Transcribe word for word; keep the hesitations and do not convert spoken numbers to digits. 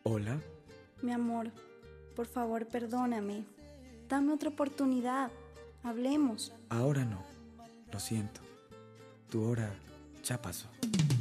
Hola. Mi amor, por favor, perdóname. Dame otra oportunidad. Hablemos. Ahora no. Lo siento. Tu hora ya pasó.